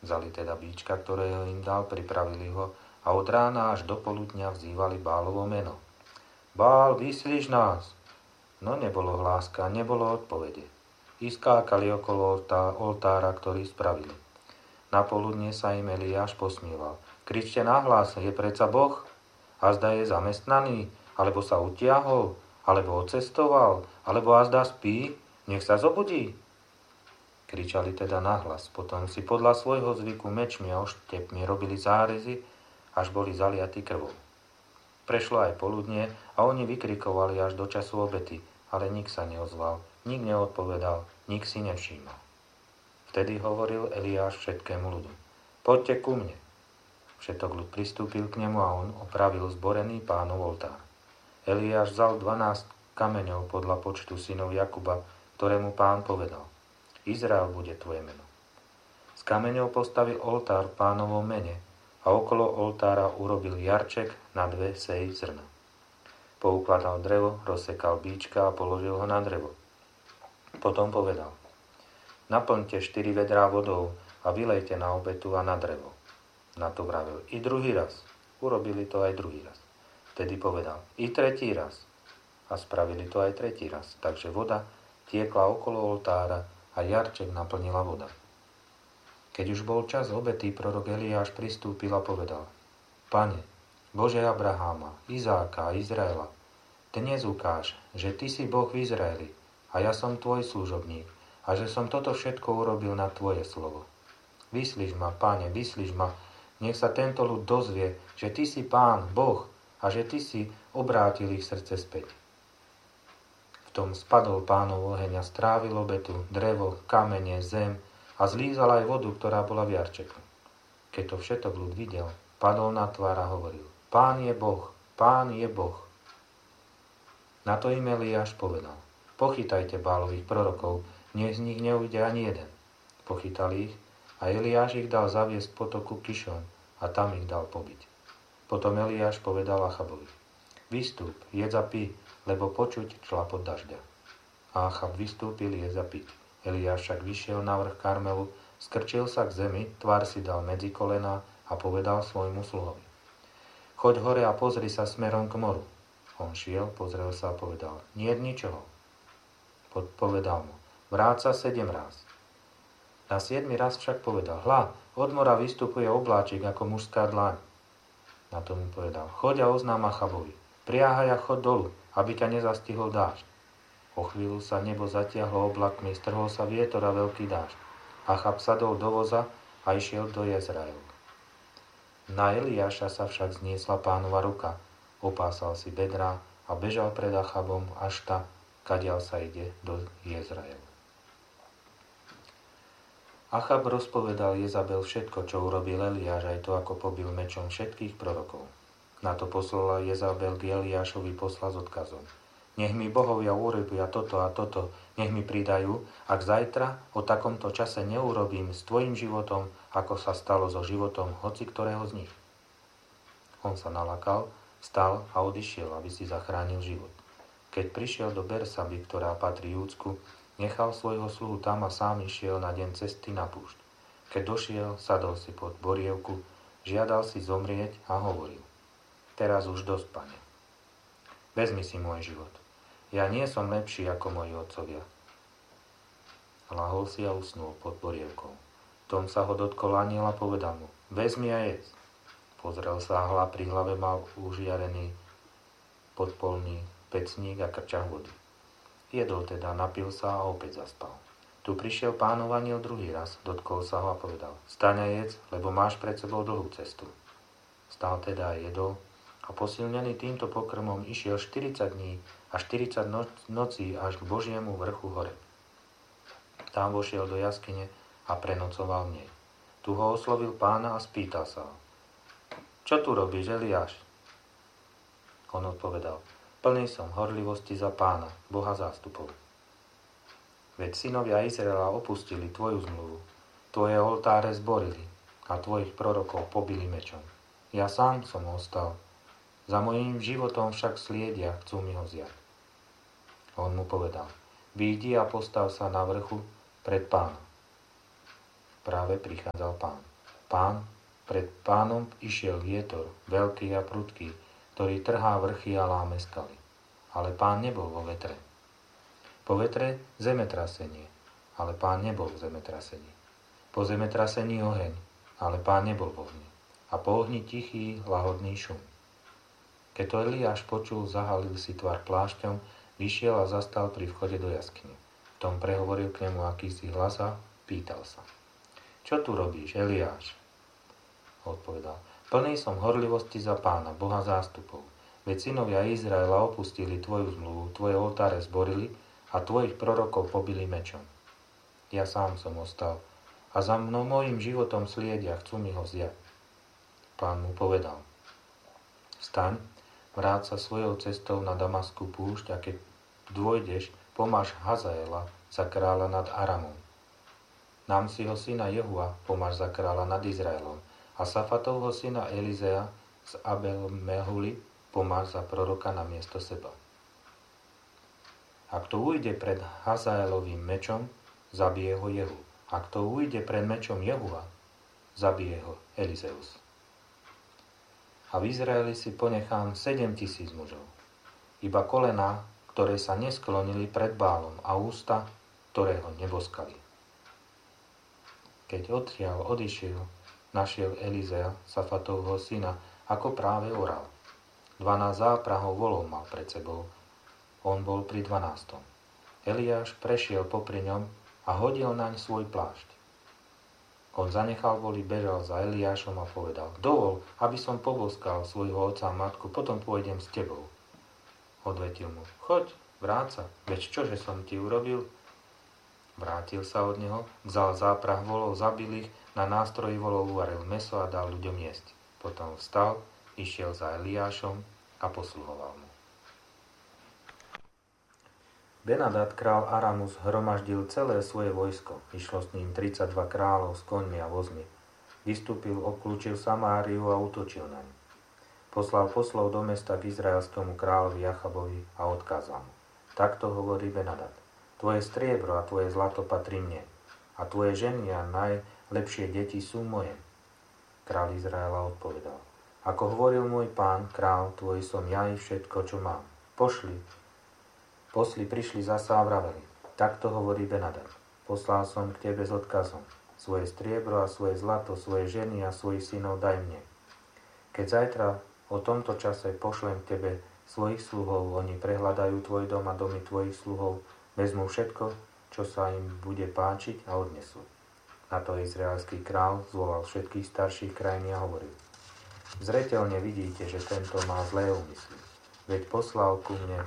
Vzali teda bíčka, ktorého im dal, pripravili ho a od rána až do poludnia vzývali Bálovo meno. Bál, vyslíš nás! No nebolo hláska, nebolo odpovede. Iskákali okolo oltára, ktorý spravili. Na poludne sa im Eliáš posmieval. Kričte nahlas, je predsa Boh? Azda je zamestnaný, alebo sa utiahol, alebo odcestoval, alebo azda spí, nech sa zobudí. Kričali teda nahlas, potom si podľa svojho zvyku mečmi a oštepmi robili zárezy, až boli zaliatí krvou. Prešlo aj poludnie a oni vykrikovali až do času obety, ale nik sa neozval, nik neodpovedal, nik si nevšímal. Vtedy hovoril Eliáš všetkému ľudu. Poďte ku mne. Všetok ľud pristúpil k nemu a on opravil zborený Pánov oltár. Eliáš vzal 12 kameňov podľa počtu synov Jakuba, ktorému Pán povedal. Izrael bude tvoje meno. Z kameňov postavil oltár v Pánovom mene a okolo oltára urobil jarček na 2 seji zrna. Poukladal drevo, rozsekal bíčka a položil ho na drevo. Potom povedal, naplňte 4 vedrá vodou a vylejte na obetu a na drevo. Na to vravel i druhý raz. Urobili to aj druhý raz. Vtedy povedal i tretí raz. A spravili to aj tretí raz. Takže voda tiekla okolo oltára a jarček naplnila voda. Keď už bol čas obety, prorok Eliáš pristúpil a povedal, Pane, Bože Abraháma, Izáka a Izraela, dnes ukáž, že Ty si Boh v Izraeli a ja som Tvoj služobník a že som toto všetko urobil na Tvoje slovo. Vyslíš ma, Pane, vyslíš ma, nech sa tento ľud dozvie, že Ty si Pán, Boh a že Ty si obrátil ich srdce späť. V tom spadol Pánov oheň a strávil obetu, drevo, kamene, zem a zlízal aj vodu, ktorá bola v jarčeku. Keď to všetok ľud videl, padol na tvár a hovoril, Pán je Boh, Pán je Boh. Na to im Eliáš povedal, pochytajte Bálových prorokov, nech z nich neujde ani jeden. Pochytali ich a Eliáš ich dal zaviesť k potoku Kišon a tam ich dal pobiť. Potom Eliáš povedal Achabovi, vystúp, jedz a pí, lebo počuť šlapot dažďa. A Achab vystúpil jedz a piť. Eliáš však vyšiel na vrch Karmelu, skrčil sa k zemi, tvár si dal medzi kolená a povedal svojmu sluhovi. Choď hore a pozri sa smerom k moru. On šiel, pozrel sa a povedal, niet ničoho. Povedal mu, vráť sa 7 ráz. Na 7 raz však povedal, hľa, od mora vystupuje obláčik ako mužská dlaň. Na to mu povedal, choď a oznám Achabovi, priahaj a chod dolu, aby ťa nezastihol dážď. O chvíľu sa nebo zatiahlo oblakmi, strhol sa vietor a veľký dážď. Achab sadol do voza a išiel do Jezraelu. Na Eliáša sa však zniesla Pánova ruka, opásal si bedrá a bežal pred Achabom až ta, kadiaľ sa ide do Jezraelu. Achab rozpovedal Jezabel všetko, čo urobil Eliáš, aj to, ako pobil mečom všetkých prorokov. Na to poslala Jezabel k Eliášovi posla s odkazom. Nech mi bohovia urobia toto a toto, nech mi pridajú, ak zajtra o takomto čase neurobím s tvojim životom, ako sa stalo so životom hoci ktorého z nich. On sa nalakal, vstal a odišiel, aby si zachránil život. Keď prišiel do Bersaby, ktorá patrí Júdsku, nechal svojho sluhu tam a sám išiel na deň cesty na púšť. Keď došiel, sadol si pod borievku, žiadal si zomrieť a hovoril. Teraz už dosť, Pane. Vezmi si môj život. Ja nie som lepší ako moji otcovia. Lahol si a usnul pod borievkou. Tom sa ho dotkol anjel a povedal mu, vezmi a jedz. Pozrel sa a hľa, pri hlave mal užiarený podpolný pecník a krčach vody. Jedol teda, napil sa a opäť zaspal. Tu prišiel Pánov anjel druhý raz, dotkol sa ho a povedal, staň a jedz, lebo máš pred sebou dlhú cestu. Stal teda a jedol a posilnený týmto pokrmom išiel 40 dní a 40 nocí až k Božiemu vrchu hore. Tam vošiel do jaskyne a prenocoval v nej. Tu ho oslovil Pána a spýtal sa ho. Čo tu robíš, Eliáš? On odpovedal, plný som horlivosti za Pána, Boha zástupov. Veď synovia Izraela opustili tvoju zmluvu, tvoje oltáre zborili a tvojich prorokov pobili mečom. Ja sám som ostal, za mojím životom však sliedia, chcú mi ho vziať. On mu povedal, výjdi a postav sa na vrchu pred Pánom. Práve prichádzal Pán. Pred pánom išiel vietor, veľký a prudký, ktorý trhá vrchy a láme skaly. Ale pán nebol vo vetre. Po vetre zemetrasenie, ale pán nebol v zemetrasení. Po zemetrasení oheň, ale pán nebol vo ohni. A po ohni tichý, lahodný šum. Keď to Eliáš počul, zahalil si tvar plášťom, vyšiel a zastal pri vchode do jaskyne. V tom prehovoril k nemu akýsi hlas a pýtal sa. Čo tu robíš, Eliáš? Odpovedal. Plný som horlivosti za pána, Boha zástupov. Veď synovia Izraela opustili tvoju zmluvu, tvoje oltáre zborili a tvojich prorokov pobili mečom. Ja sám som ostal a za mnou mojím životom sliedia, chcú mi ho zjať. Pán mu povedal. Vstaň, vráť sa svojou cestou na Damaskú púšť a keď dôjdeš, pomáš Hazaela za kráľa nad Aramom. Námsiho syna Jehua pomáš za kráľa nad Izraelom a Safatovho syna Elizea z Abel-Mehuli pomáš za proroka na miesto seba. Ak to ujde pred Hazaelovým mečom, zabije ho Jehu. Ak to ujde pred mečom Jehua, zabije ho Elizeus. A v Izraeli si ponechám 7,000 mužov. Iba kolená, ktoré sa nesklonili pred Bálom a ústa, ktoré ho neboskali. Keď odtiaľ odišiel, našiel Elizea, Safatovho syna, ako práve oral. 12 záprahov volov mal pred sebou. On bol pri 12. Eliáš prešiel popri ňom a hodil naň svoj plášť. On zanechal voly, bežal za Eliášom a povedal, dovol, aby som poboskal svojho otca a matku, potom pôjdem s tebou. Odvetil mu, choď, vráť sa, veď čože som ti urobil? Vrátil sa od neho, vzal záprah volov, zabil ich, na nástroji volov uvaril mäso a dal ľuďom jesť. Potom vstal, išiel za Eliášom a posluhoval mu. Benadad král Aramu zhromaždil celé svoje vojsko. Išlo s ním 32 kráľov s koňmi a vozmi. Vystúpil, obklúčil Samáriu a útočil naň. Poslal poslov do mesta k izraelskému kráľovi Achabovi a odkázal mu. Takto hovorí Benadad. Tvoje striebro a tvoje zlato patrí mne. A tvoje ženy a najlepšie deti sú moje. Kráľ Izraela odpovedal. Ako hovoril môj pán, kráľ tvoj som ja i všetko, čo mám. Posli prišli zasa a vraveli. Takto hovorí Benadad. Poslal som k tebe s odkazom. Svoje striebro a svoje zlato, svoje ženy a svojich synov daj mne. Keď zajtra o tomto čase pošlem k tebe svojich sluhov, oni prehľadajú tvoj dom a domy tvojich sluhov, vezmú všetko, čo sa im bude páčiť a odnesú. Na to izraelský král zvolal všetkých starších krajiny a hovoril. Zreteľne vidíte, že tento má zlé úmysly. Veď poslal ku mne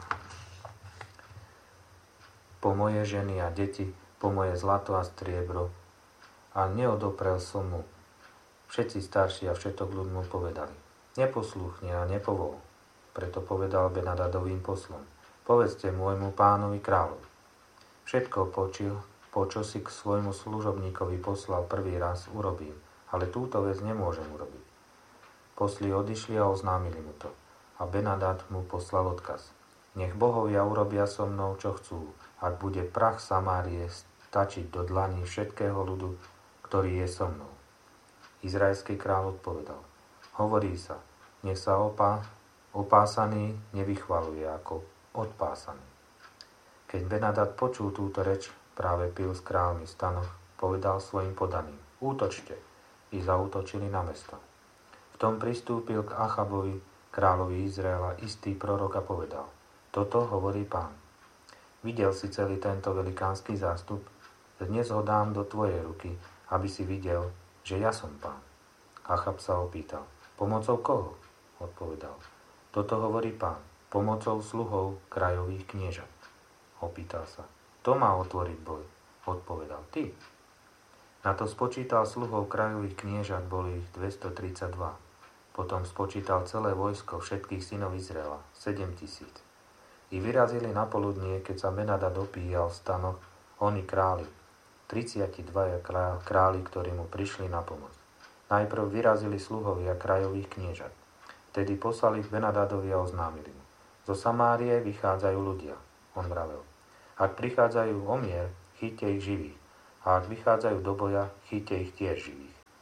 po moje ženy a deti, po moje zlato a striebro a neodoprel som mu. Všetci starší a všetok ľud mu povedali. Neposlúchne a nepovol. Preto povedal Benadadovým poslom. Povedzte môjmu pánovi kráľovi. Všetko po čo si k svojmu služobníkovi poslal prvý raz, urobím, ale túto vec nemôžem urobiť. Posli odišli a oznámili mu to. A Benadad mu poslal odkaz. Nech bohovia urobia so mnou, čo chcú, ak bude prach Samárie stačiť do dlaní všetkého ľudu, ktorý je so mnou. Izraelský kráľ odpovedal. Hovorí sa, nech sa opásaný nevychvaluje ako odpásaný. Keď Benadad počul túto reč, práve pil s kráľmi v stanoch, povedal svojim podaným. Útočte! I zaútočili na mesto. V tom pristúpil k Achabovi, kráľovi Izraela, istý prorok a povedal. Toto hovorí pán. Videl si celý tento velikánsky zástup? Dnes ho dám do tvojej ruky, aby si videl, že ja som pán. Achab sa opýtal. Pomocou koho? Odpovedal. Toto hovorí pán. Pomocou sluhov krajových kniežat. Opýtal sa. To má otvoriť boj. Odpovedal. Ty. Na to spočítal sluhov krajových kniežat, boli ich 232. Potom spočítal celé vojsko všetkých synov Izraela, 7,000. I vyrazili na poludnie, keď sa Benadad opíjal v stanoch, oni králi, 32 králi, ktorí mu prišli na pomoc. Najprv vyrazili sluhovia krajových kniežat. Vtedy poslali k Benadadovi a oznámili mu. Zo Samárie vychádzajú ľudia, on vravel. Ak prichádzajú o mier, chyťte ich živých. A ak vychádzajú do boja, chyťte ich tiež živých.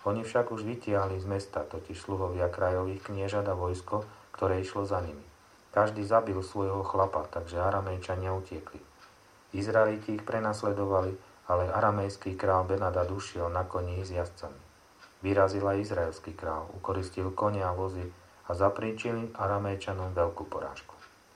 Oni však už vytiahli z mesta, totiž sluhovia krajových kniežat a vojsko, ktoré išlo za nimi. Každý zabil svojho chlapa, takže Aramejčania utiekli. Izraeliti ich prenasledovali, ale aramejský král Benadad ušiel na koni s jazdcami. Vyrazil aj izraelský král, ukoristil kone a vozy a zapríčili Aramejčanom veľkú porážku.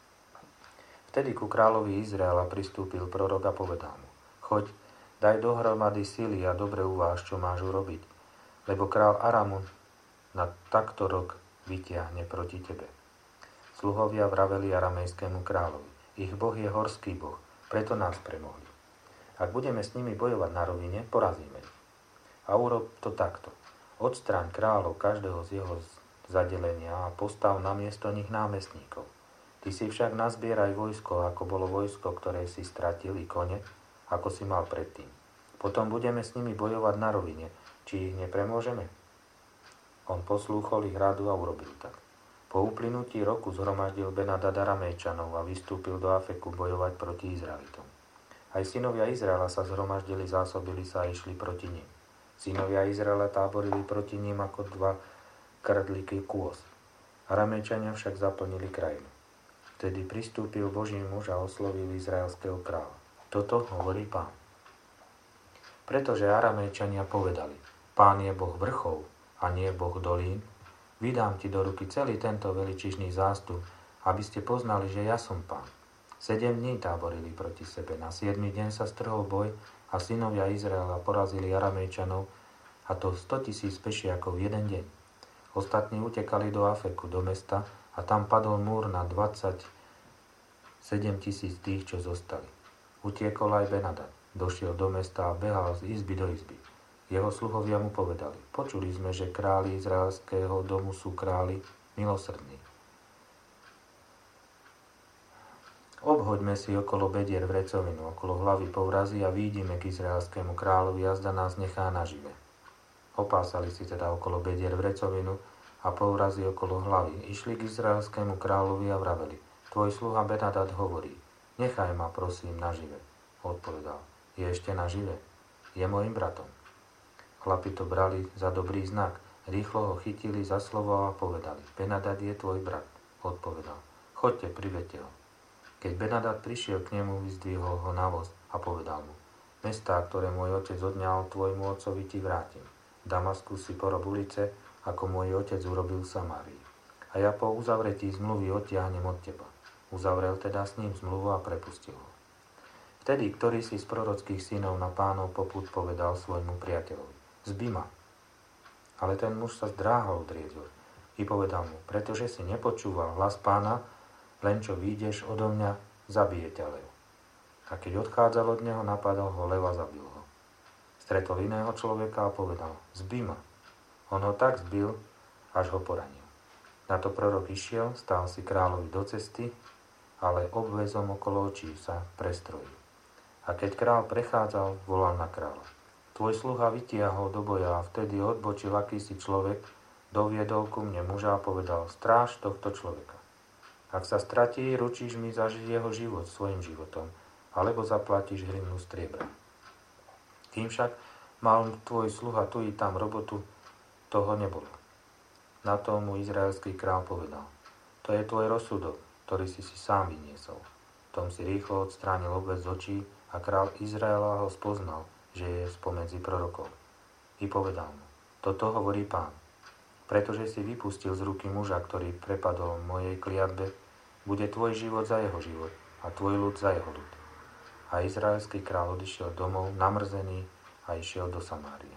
Vtedy ku kráľovi Izraela pristúpil prorok a povedal mu: Choď, daj dohromady sily a dobre uváž, čo máš urobiť, lebo král Aramu na takto rok vytiahne proti tebe. Sluhovia vraveli aramejskému kráľovi: Ich boh je horský boh, preto nás premohli. Ak budeme s nimi bojovať na rovine, porazíme ich. A urob to takto. Odstráň kráľov každého z jeho zadelenia a postav na miesto nich námestníkov. Ty si však nazbieraj vojsko, ako bolo vojsko, ktoré si stratil, i kone, ako si mal predtým. Potom budeme s nimi bojovať na rovine. Či ich nepremôžeme? On poslúchol ich radu a urobil tak. Po uplynutí roku zhromaždil Benadad Aramejčanov a vystúpil do Afeku bojovať proti Izraelitom. Aj synovia Izraela sa zhromaždili, zásobili sa a išli proti nim. Synovia Izraela táborili proti ním ako dva krdlíky kôz. Aramejčania však zaplnili krajinu. Vtedy pristúpil Boží muž a oslovil izraelského kráľa. Toto hovorí Pán. Pretože Aramejčania povedali: Pán je Boh vrchov a nie Boh dolín, vydám ti do ruky celý tento veličižný zástup, aby ste poznali, že ja som Pán. 7 dní táborili proti sebe. Na 7. deň sa strhol boj a synovia Izraela porazili Aramejčanov, a to 100 000 pešiakov v jeden deň. Ostatní utekali do Afeku, do mesta, a tam padol múr na 27 000 tých, čo zostali. Utiekol aj Benadad. Došiel do mesta a behal z izby do izby. Jeho sluhovia mu povedali: Počuli sme, že králi izraelského domu sú králi milosrdní. Obhoďme si okolo bedier vrecovinu, okolo hlavy povrazy a výjdime k izraelskému kráľovi, jazda nás nechá nažive. Opásali si teda okolo bedier vrecovinu a povrazy okolo hlavy. Išli k izraelskému kráľovi a vraveli: Tvoj sluha Benadad hovorí: Nechaj ma, prosím, nažive. Odpovedal: Je ešte nažive? Je môjim bratom. Chlapi to brali za dobrý znak. Rýchlo ho chytili za slovo a povedali: Benadad je tvoj brat. Odpovedal: Choďte, privedte ho. Keď Benadad prišiel k nemu, vyzdvihol ho na voz a povedal mu: Mestá, ktoré môj otec odňal tvojmu otcovi, ti vrátim. V Damasku si porob ulice, ako môj otec urobil v Samárii. A ja po uzavretí zmluvy odtiahnem od teba. Uzavrel teda s ním zmluvu a prepustil ho. Vtedy, ktorý si z prorockých synov na Pánov popud povedal svojmu priateľovi: Zbi ma. Ale ten muž sa zdráhol driezor i povedal mu: Pretože si nepočúval hlas Pána, len čo výjdeš odo mňa, zabije ťa lev. A keď odchádzal od neho, napadol ho lev a zabil ho. Stretol iného človeka a povedal: Zbi ma. On ho tak zbil, až ho poranil. Na to prorok išiel, stál si kráľovi do cesty, ale obväzom okolo očí sa prestrojil. A keď král prechádzal, volal na kráľa: Tvoj sluha vytiahol do boja a vtedy odbočil akýsi človek, doviedol ku mne muža a povedal: Stráž tohto človeka. Ak sa stratí, ručíš mi za jeho život svojim životom, alebo zaplatíš hrivnu striebra. Kým však mal tvoj sluha tu i tam robotu, toho nebolo. Na to mu izraelský král povedal: To je tvoj rozsudok, ktorý si sám vyniesol. Tom si rýchlo odstránil obväz z očí a král Izraela ho spoznal, že je spomedzi prorokov. I povedal mu: Toto hovorí Pán. Pretože si vypustil z ruky muža, ktorý prepadol mojej kliatbe, bude tvoj život za jeho život a tvoj ľud za jeho ľud. A izraelský král odišiel domov namrzený a išiel do Samárie.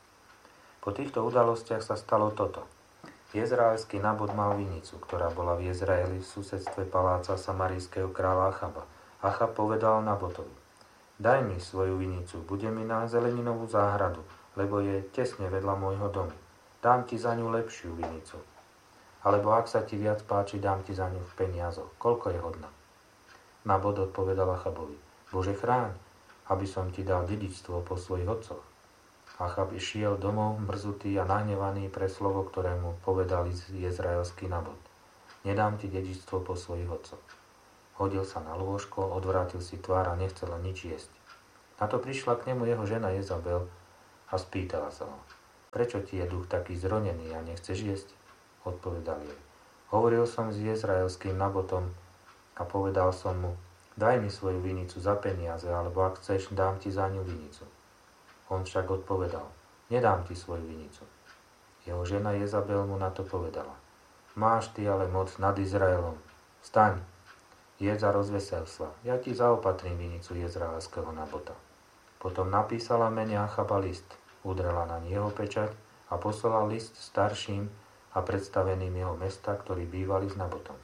Po týchto udalostiach sa stalo toto. Izraelský Nabot mal vinicu, ktorá bola v Izraeli v susedstve paláca samarijského kráľa Achaba. Achab povedal Nabotovi: Daj mi svoju vinicu, bude mi na zeleninovú záhradu, lebo je tesne vedľa môjho domu. Dám ti za ňu lepšiu vinicu. Alebo ak sa ti viac páči, dám ti za ňu v peniazoch. Koľko je hodná? Nabot odpovedal Achabovi: Bože chráň, aby som ti dal dedičstvo po svojich otcoch. Achab išiel domov mrzutý a nahnevaný pre slovo, ktoré mu povedal izraelský Nabot: Nedám ti dedičstvo po svojich otcoch. Hodil sa na lôžko, odvrátil si tvár a nechcel nič jesť. Na to prišla k nemu jeho žena Jezabel a spýtala sa ho: Prečo ti je duch taký zronený a nechceš jesť? Odpovedal jej. Hovoril som s izraelským Nabotom a povedal som mu, daj mi svoju vinicu za peniaze, alebo ak chceš, dám ti za ňu vinicu. On však odpovedal, nedám ti svoju vinicu. Jeho žena Jezabel mu na to povedala, máš ty ale moc nad Izraelom. Vstaň, jedz a rozvesel sa, ja ti zaopatrím vinicu jezraelského Nabota. Potom napísala mene Achaba list, udrela na jeho pečať a poslala list starším a predstaveným jeho mesta, ktorí bývali s Nabotom.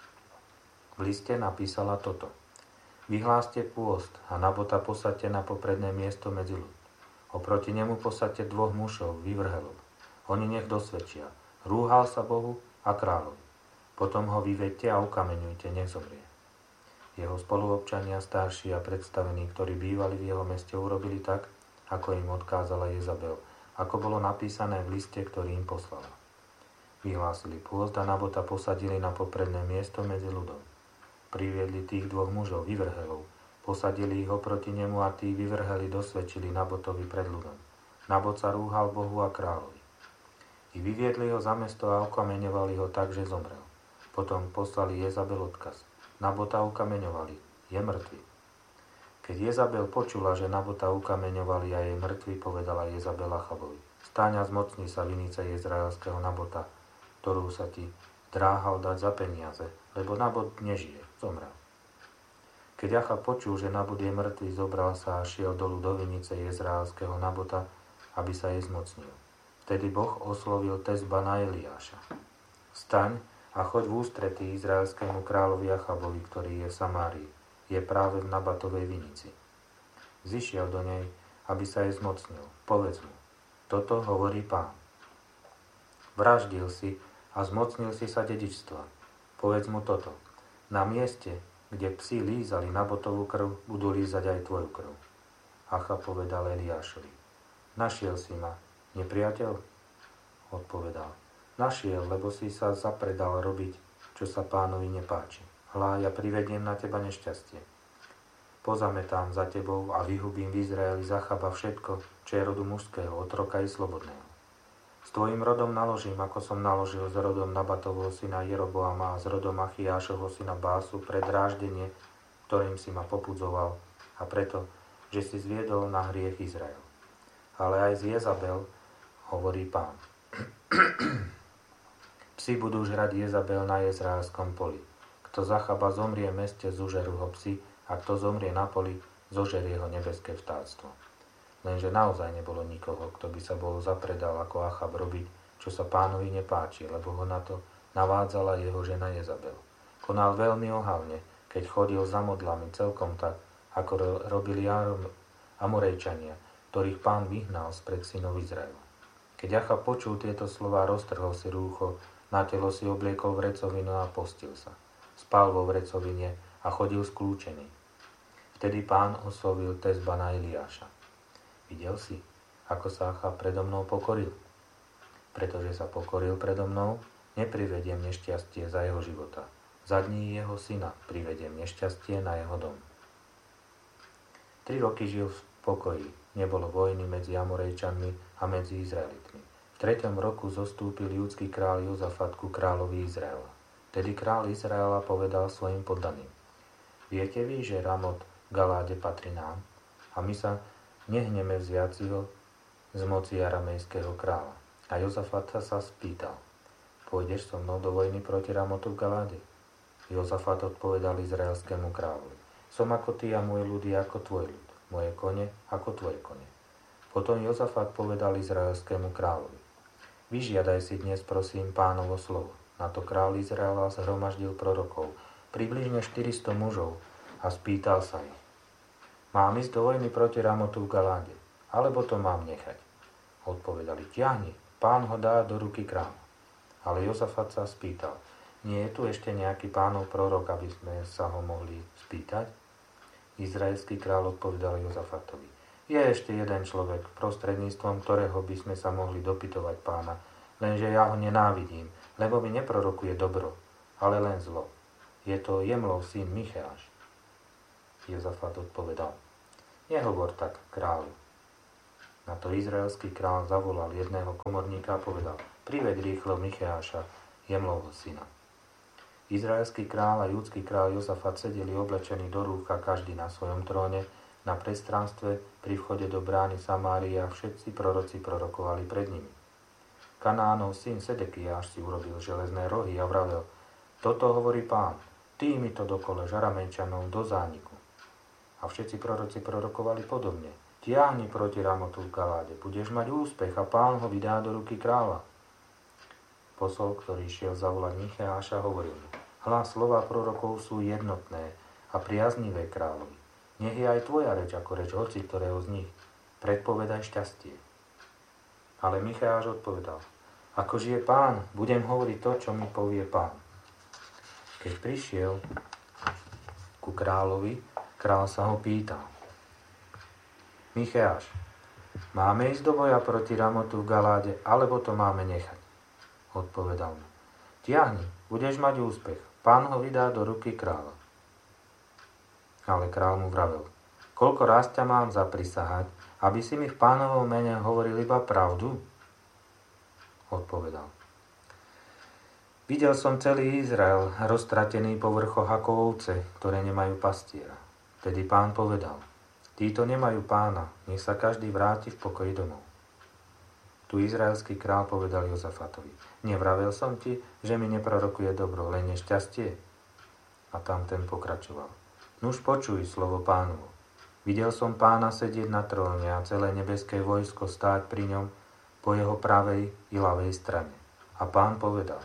V liste napísala toto. Vyhláste pôst a Nabota posaďte na popredné miesto medzi ľud. Oproti nemu posaďte 2 mužov, vyvrhelov. Oni nech dosvedčia. Rúhal sa Bohu a kráľovi. Potom ho vyvedte a ukameňujte, nech zomrie. Jeho spoluobčania, starší a predstavení, ktorí bývali v jeho meste, urobili tak, ako im odkázala Jezabel, ako bolo napísané v liste, ktorý im poslala. Vyhlásili pôst a Nabota posadili na popredné miesto medzi ľudom. Priviedli tých 2 mužov, vyvrhelov, posadili ich oproti nemu a tí vyvrheli dosvedčili Nabotovi pred ľudom. Nabot sa rúhal Bohu a kráľovi. I vyviedli ho za mesto a ukameňovali ho tak, že zomrel. Potom poslali Jezabel odkaz. Nabota ukameňovali, je mŕtvy. Keď Jezabel počula, že Nabota ukameňovali a je mŕtvy, povedala Jezabel Achabovi. Stáň a zmocni sa vinice izraelského Nabota, ktorú sa ti dráhal dať za peniaze, lebo Nabot nežije, zomrel. Keď Achab počul, že Nabot je mŕtvy, zobral sa a šiel dolu do vinice izraelského Nabota, aby sa jej zmocnil. Vtedy Boh oslovil Tezbana Eliáša. Vstaň a choď v ústretí izraelskému kráľovi Achabovi, ktorý je v Samárii. Je práve v Nabatovej vinici. Zišiel do nej, aby sa jej zmocnil. Povedz mu, toto hovorí Pán. Vraždil si a zmocnil si sa dedičstva. Povedz mu toto. Na mieste, kde psi lízali Nabotovú krv, budú lízať aj tvoju krv. Achab povedal Eliášovi. Našiel si ma, nepriateľ? Odpovedal. Našiel, lebo si sa zapredal robiť, čo sa Pánovi nepáči. Hlá, ja privediem na teba nešťastie. Pozametám za tebou a vyhubím v Izraeli z Achaba všetko, čo je rodu mužského, otroka i slobodného. S tvojim rodom naložím, ako som naložil s rodom Nabatovho syna Jeroboama a s rodom Achiášovho syna Básu pre dráždenie, ktorým si ma popudzoval, a preto, že si zviedol na hriech Izrael. Ale aj z Jezabel, hovorí Pán. Psi budú žrať Jezabel na jezraelskom poli. Kto z Achaba zomrie v meste, zožerú ho psi, a kto zomrie na poli, zožerie ho nebeské vtáctvo. Lenže naozaj nebolo nikoho, kto by sa bol zapredal ako Achab robiť, čo sa Pánovi nepáči, lebo ho na to navádzala jeho žena Jezabel. Konal veľmi ohavne, keď chodil za modlami celkom tak, ako robili Amorejčania, ktorých Pán vyhnal spred synov Izraela. Keď Achab počul tieto slová, roztrhol si rúcho, na telo si obliekol vrecovinu a postil sa. Spal vo vrecovine a chodil skľúčený. Vtedy Pán oslovil Tezbana Eliáša. Videl si, ako sa Achab predo mnou pokoril? Pretože sa pokoril predo mnou, neprivediem nešťastie za jeho života. Za dní jeho syna privediem nešťastie na jeho dom. 3 roky žil v pokoji. Nebolo vojny medzi Amorejčanmi a medzi Izraelitmi. V 3. roku zostúpil judský kráľ Jozafat ku kráľovi Izraela. Tedy kráľ Izraela povedal svojim poddaným. Viete vy, že Ramot v Galáde patrí nám? A my sa nehneme vziaci ho z moci aramejského kráľa. A Jozafat sa spýtal. Pôjdeš so mnou do vojny proti Ramotu v Galáde? Jozafat odpovedal izraelskému kráľovi. Som ako ty a môj ľud je ako tvoj ľud. Moje kone ako tvoje kone. Potom Jozafat povedal izraelskému kráľovi. Vyžiadaj si dnes, prosím, Pánovo slovo. Na to kráľ Izraela zhromaždil prorokov, približne 400 mužov, a spýtal sa ich. Mám ísť do vojny proti Ramotu v Galáde, alebo to mám nechať? Odpovedali, ťahni, Pán ho dá do ruky kráľa. Ale Jozafat sa spýtal, nie je tu ešte nejaký Pánov prorok, aby sme sa ho mohli spýtať? Izraelský kráľ odpovedal Jozafatovi, je ešte jeden človek, prostredníctvom ktorého by sme sa mohli dopytovať Pána, lenže ja ho nenávidím, lebo mi neprorokuje dobro, ale len zlo. Je to Jemlov syn Micheáš. Jozafat odpovedal, nehovor tak, kráľu. Na to izraelský kráľ zavolal jedného komorníka a povedal: Priveď rýchlo Micheáša, Jemlovho syna. Izraelský kráľ a júdsky kráľ Jozafat sedeli oblečení do rúcha, každý na svojom tróne, na priestranstve pri vchode do brány Samárie a všetci proroci prorokovali pred nimi. Kanánov syn Sedekiáš si urobil železné rohy a vravel: Toto hovorí Pán, týmito dokolež Aramejčanov do zániku. A všetci proroci prorokovali podobne: Tiahni proti Ramotu v Galáde, budeš mať úspech a Pán ho vydá do ruky kráľa. Posol, ktorý šiel zavolať Micheáša, hovoril mu: Hlas slova prorokov sú jednotné a priaznivé kráľovi. Nech je aj tvoja reč ako reč hoci ktorého z nich. Predpovedaj šťastie. Ale Micheáš odpovedal: Ako žije Pán, budem hovoriť to, čo mi povie Pán. Keď prišiel ku kráľovi, kráľ sa ho pýtal: Micheáš, máme ísť do boja proti Ramotu v Galáde, alebo to máme nechať? Odpovedal mu: Tiahni, budeš mať úspech, Pán ho vydá do ruky kráľa. Ale kráľ mu vravel: Koľko raz ťa mám zaprisahať, aby si mi v Pánovom mene hovoril iba pravdu? Odpovedal: Videl som celý Izrael roztratený po vrchoch ako ovce, ktoré nemajú pastiera. Tedy Pán povedal: Títo nemajú pána, nech sa každý vráti v pokoji domov. Tu izraelský král povedal Jozafatovi: Nevravel som ti, že mi neprorokuje dobro, len nešťastie? A tamten pokračoval: Nuž počuj slovo Pánovo. Videl som Pána sedieť na tróne a celé nebeské vojsko stáť pri ňom po jeho pravej i ľavej strane. A Pán povedal: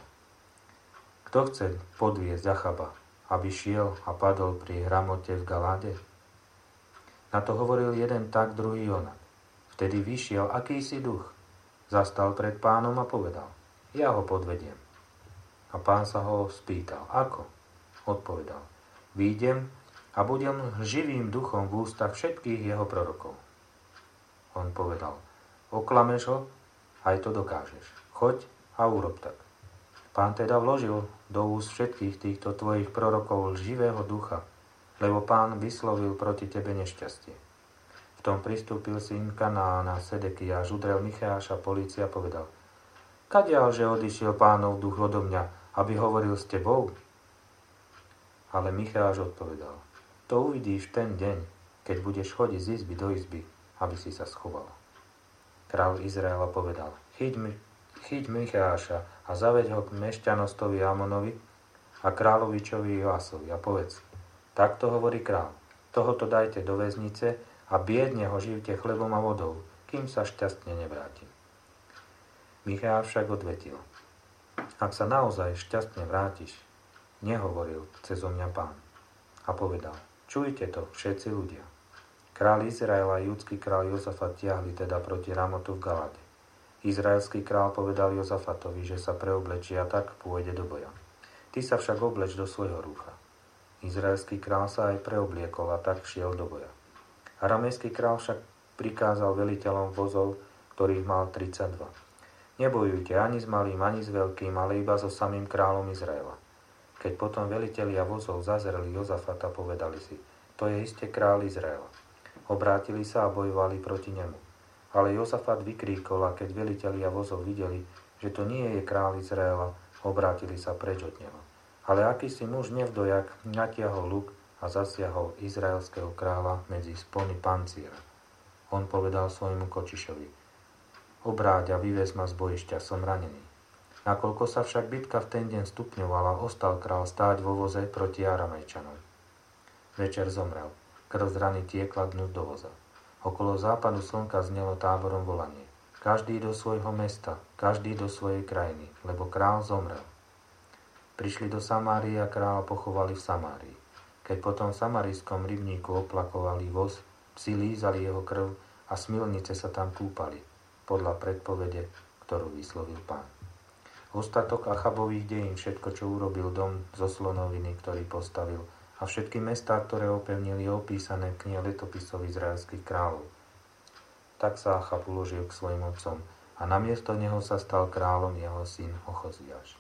Kto chce podviesť Achaba, aby šiel a padol pri Ramote v Galáde? Na to hovoril jeden tak, druhý onak. Vtedy vyšiel akýsi duch, zastal pred Pánom a povedal: Ja ho podvediem. A Pán sa ho spýtal: Ako? Odpovedal: Výjdem a budem živým duchom v ústach všetkých jeho prorokov. On povedal: Oklameš ho? Aj to dokážeš. Choď a urob tak. Pán teda vložil do úst všetkých týchto tvojich prorokov živého ducha, lebo Pán vyslovil proti tebe nešťastie. V tom pristúpil syn Kanána, Sedekiáš, udrel Micheáša polícia a povedal: Kadiaľ, že odišiel Pánov duch odo mňa, aby hovoril s tebou? Ale Micheáš odpovedal: To uvidíš ten deň, keď budeš chodiť z izby do izby, aby si sa schoval. Kráľ Izraela povedal: Chyť Micheáša a zaveď ho k mešťanostovi Amonovi a kráľovičovi Joasovi a povedz: Takto hovorí kráľ, tohoto dajte do väznice a biedne ho živte chlebom a vodou, kým sa šťastne nevráti. Micheáš však odvetil: Ak sa naozaj šťastne vrátiš, nehovoril cezo mňa Pán. A povedal: Čujte to, všetci ľudia. Kráľ Izraela a judský kráľ Jozafat tiahli teda proti Ramotu v Galáde. Izraelský kráľ povedal Jozafatovi, že sa preoblečí a tak pôjde do boja. Ty sa však obleč do svojho rúcha. Izraelský kráľ sa aj preobliekol a tak šiel do boja. Aramejský kráľ však prikázal veliteľom vozov, ktorých mal 32. Nebojujte ani s malým, ani s veľkým, ale iba so samým kráľom Izraela. Keď potom velitelia vozov zazreli Jozafata, povedali si: To je iste kráľ Izraela. Obrátili sa a bojovali proti nemu. Ale Jozafat vykríkol, a keď velitelia vozov videli, že to nie je kráľ Izraela, obrátili sa preč od neho. Ale akýsi muž nevdojak natiahol luk a zasiahol izraelského kráľa medzi spony panciera. On povedal svojmu kočišovi: Obráť a vyvez ma z bojišťa, som ranený. Nakoľko sa však bitka v ten deň stupňovala, ostal král stáť vo voze proti Aramejčanom. Večer zomrel, krv z rany tiekla dnu do voza. Okolo západu slnka znelo táborom volanie: Každý do svojho mesta, každý do svojej krajiny, lebo král zomrel. Prišli do Samárie a kráľa pochovali v Samárii. Keď potom v samarijskom rybníku oplakovali voz, psi lízali jeho krv a smilnice sa tam kúpali, podľa predpovede, ktorú vyslovil Pán. Ostatok Achabových dejín, všetko, čo urobil dom zo slonoviny, ktorý postavil, a všetky mestá, ktoré opevnil, je opísané v knihe letopisov izraelských kráľov. Tak sa Achab uložil k svojim otcom a namiesto neho sa stal kráľom jeho syn Ochoziáš.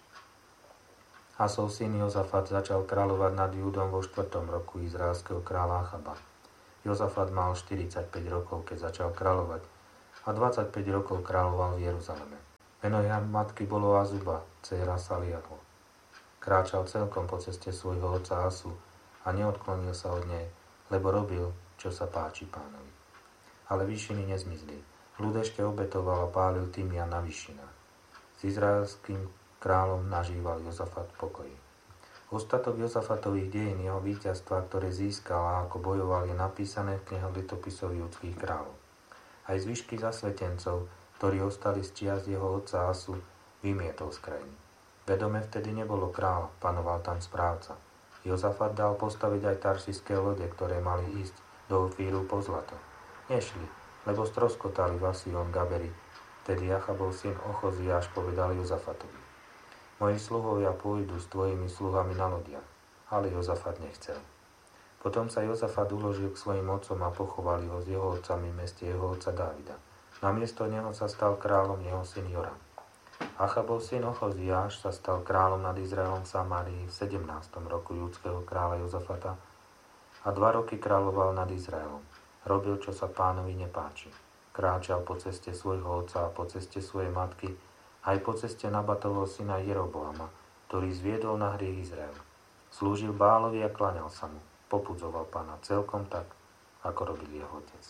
Asov syn Jozafat začal kráľovať nad Júdom vo 4. roku izraelského kráľa Achaba. Jozafat mal 45 rokov, keď začal kráľovať, a 25 rokov kráľoval v Jeruzaleme. Meno jeho matky bolo Azuba, dcéra Saliaho. Kráčal celkom po ceste svojho otca Asu a neodklonil sa od nej, lebo robil, čo sa páči Pánovi. Ale výšiny nezmizli. Ľud ešte obetoval a pálil tymian na výšinách. S izraelským kráľom nažíval Jozafat v pokoji. Ostatok Jozafatových dejín jeho víťazstva, ktoré získal a ako bojoval, je napísané v knihe letopisov judských kráľov. Aj zvyšky zasvetencov, ktorí ostali z čias jeho otca Asu, vymietol z krajiny. Vedome vtedy nebolo kráľa, panoval tam správca. Jozafat dal postaviť aj taršiské lode, ktoré mali ísť do Ofíru po zlato. Nešli, lebo stroskotali v Asión Gaberi. Tedy Achabov syn Ochoziáš povedal Jozafatovi: Moji sluhovia pôjdu s tvojimi sluhami na lodiach. Ale Jozafat nechcel. Potom sa Jozafat uložil k svojim otcom a pochovali ho s jeho otcami v meste jeho otca Dávida. Namiesto neho sa stal kráľom jeho syn Joram. Achabov syn Ochoziáš sa stal kráľom nad Izraelom v Samárii v 17. roku judského kráľa Jozafata a 2 roky kráľoval nad Izraelom. Robil, čo sa Pánovi nepáči. Kráčal po ceste svojho otca a po ceste svojej matky, aj po ceste Nabatovho syna Jeroboama, ktorý zviedol na hriech Izrael. Slúžil Bálovi a klaňal sa mu. Popudzoval Pána celkom tak, ako robil jeho otec.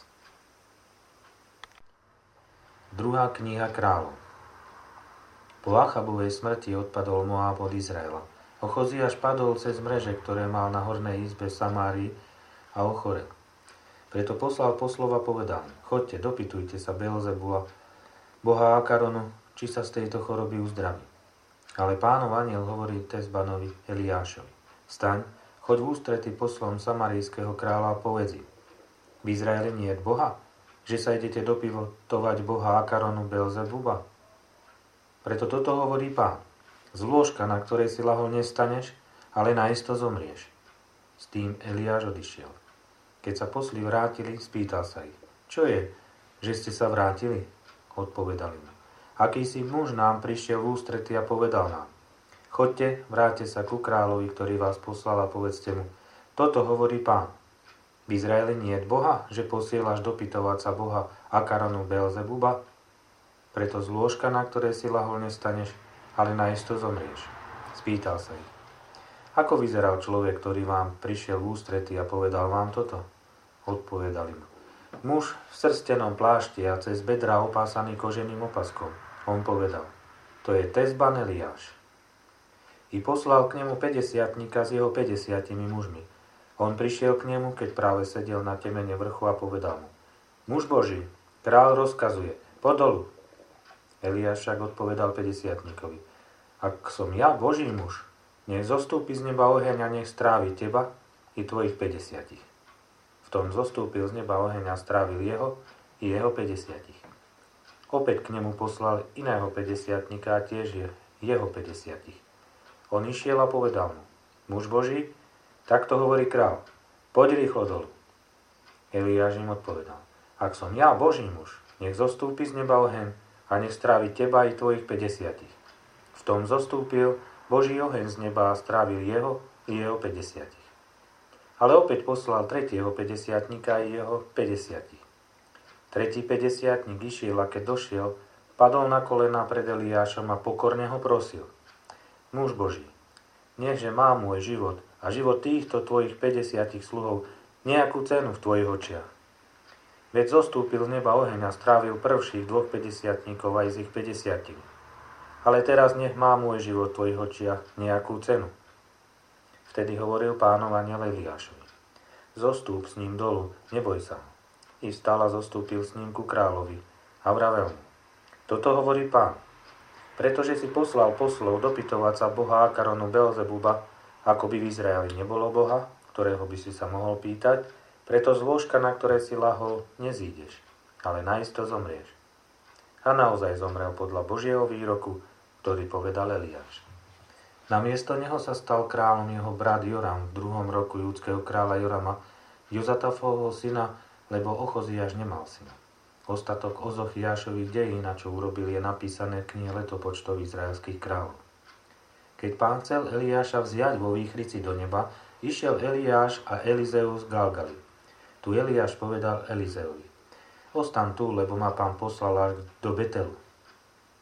Druhá kniha kráľov. Po Achabovej smrti odpadol Moáb od Izraela. Ochoziáš padol cez mreže, ktoré mal na hornej izbe v Samárii, a ochorel. Preto poslal poslov a povedal: Choďte, dopytujte sa Beelzebula, boha Akaronu, či sa z tejto choroby uzdraví. Ale Pánov anjel hovorí Tezbanovi Eliášovi: Vstaň, choď v ústrety poslom samarijského kráľa a povedz im: V Izraeli nie je Boha, že sa idete dopytovať boha Akaronu Beelzebuba? Preto toto hovorí Pán: Z lôžka, na ktorej si lahol, nestaneš, ale naisto zomrieš. S tým Eliáš odišiel. Keď sa posli vrátili, spýtal sa ich: Čo je, že ste sa vrátili? Odpovedali mu: Akýsi muž nám prišiel v ústrety a povedal nám: Choďte, vráťte sa ku kráľovi, ktorý vás poslal, a povedzte mu: Toto hovorí Pán: V Izraeli nie je Boha, že posielaš dopytovať sa boha Akaronu Beelzebuba? Preto z lôžka, na ktoré si lahol, nestaneš, ale naisto zomrieš. Spýtal sa ich: Ako vyzeral človek, ktorý vám prišiel v ústrety a povedal vám toto? Odpovedali mu: Muž v srstenom plášti a cez bedra opásaný koženým opaskom. On povedal: To je Tezban Eliáš. I poslal k nemu 50-tníka s jeho 50 mužmi. On prišiel k nemu, keď práve sedel na temene vrchu, a povedal mu: Muž Boží, kráľ rozkazuje, poď dolu. Eliáš však odpovedal 50-tníkovi: Ak som ja Boží muž, nech zostúpi z neba oheň a nech strávi teba i tvojich 50. V tom zostúpil z neba oheň a strávil jeho i jeho 50. Opäť k nemu poslal iného 50-tníka a tiež jeho 50. On išiel a povedal mu: Muž Boží, takto hovorí kráľ, poď rýchlo dolu. Eliáš im odpovedal: Ak som ja Boží muž, nech zostúpi z neba oheň a nech strávi teba i tvojich 50. V tom zostúpil Boží oheň z neba a strávil jeho i jeho 50. Ale opäť poslal tretieho 50-tníka i jeho 50. Tretí 50-tník išiel a keď došiel, padol na kolená pred Eliášom a pokorne ho prosil: Muž Boží, nechže má môj život a život týchto tvojich 50 sluhov nejakú cenu v tvojich očiach. Veď zostúpil z neba oheň a strávil prvších 2 50-tníkov aj z ich 50. Ale teraz nech má môj život v tvojich očiach nejakú cenu. Vtedy hovoril Pánov anjel Eliášovi: Zostúp s ním dolu, neboj sa. I vstal a zostúpil s ním ku kráľovi a vravel mu: Toto hovorí Pán: Pretože si poslal poslov dopytovať sa boha Akaronu Beelzebuba, ako by v Izraeli nebolo boha, ktorého by si sa mohol pýtať, preto z lôžka, na ktoré si lahol, nezídeš, ale naisto zomrieš. A naozaj zomrel podľa Božieho výroku, ktorý povedal Eliáš. Namiesto neho sa stal kráľom jeho brat Joram v 2. roku judského kráľa Jorama, Jozatafovho syna, lebo Ochoziáš nemal syna. Ostatok Ozochiášových dejín, čo urobil, je napísané v knihe letopočtov izraelských kráľov. Keď Pán chcel Eliáša vziať vo výchrici do neba, išiel Eliáš a Elizeus z Galgali. Tu Eliáš povedal Elizeovi: Ostan tu, lebo ma pán poslal až do Betelu.